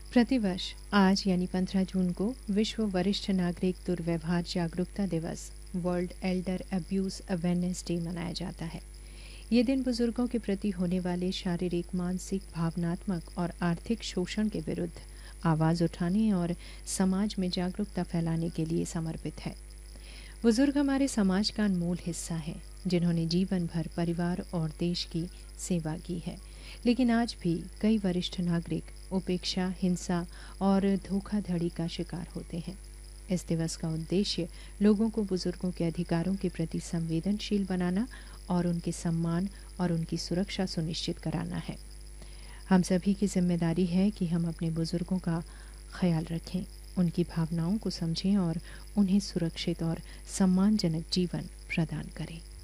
प्रतिवर्ष आज यानी 15 जून को विश्व वरिष्ठ नागरिक दुर्व्यवहार जागरूकता दिवस world Elder abuse awareness day मनाया जाता है। ये दिन बुजुर्गों के प्रति होने वाले शारीरिक, मानसिक, भावनात्मक और आर्थिक शोषण के विरुद्ध आवाज़ उठाने और समाज में जागरूकता फैलाने के लिए समर्पित है। बुजुर्ग हमारे समाज का अनमोल हिस्सा हैं, जिन्होंने जीवन भर परिवार और देश की सेवा की है। लेकिन आज भी कई वरिष्ठ नागरिक उपेक्षा, हिंसा और धोखाधड़ी का शिकार होते हैं। इस दिवस का उद्देश्य लोगों को बुजुर्गों के अधिकारों के प्रति संवेदनशील बनाना और उनके सम्मान और उनकी सुरक्षा सुनिश्चित कराना है। हम सभी की जिम्मेदारी है कि हम अपने बुजुर्गों का ख्याल रखें, उनकी भावनाओं को समझें और उन्हें सुरक्षित और सम्मानजनक जीवन प्रदान करें।